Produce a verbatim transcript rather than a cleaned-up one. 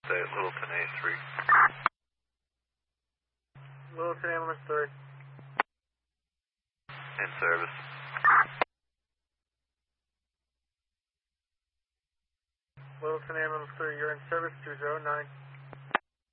State, Littleton A three. Littleton Ambulance three. In service. Littleton Ambulance three, you're in service two zero nine.